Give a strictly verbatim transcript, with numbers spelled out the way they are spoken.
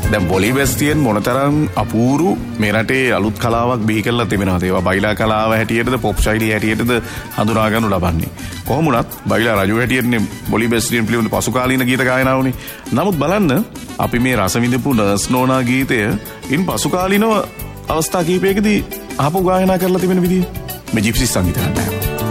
දැන් බොලි බැස්තියෙන් මොනතරම් අපූරු මේ රටේ අලුත් කලාවක් බිහි කරලා තිබෙනවද? ඒවා බයිලා කලාව හැටියටද පොප් ශෛලිය හැටියටද හඳුනා ගන්නු ලබන්නේ. කොහොම වුණත් බයිලා රජු හැටියටනේ බොලි බැස්තියෙන් පිළිබඳ පසුකාලීන ගීත ගායනා වුණේ. නමුත් බලන්න අපි මේ රස විඳපු නර්ස් නෝනා ගීතය ඉන් පසුකාලීනව අවස්ථා කීපයකදී අහපු ගායනා කරලා තිබෙන විදිහ මේ ජිප්සි සංගීතය.